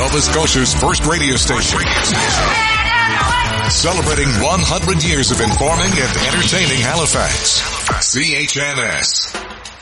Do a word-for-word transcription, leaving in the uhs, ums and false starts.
Nova Scotia's first radio station. Celebrating one hundred years of informing and entertaining Halifax. C H N S.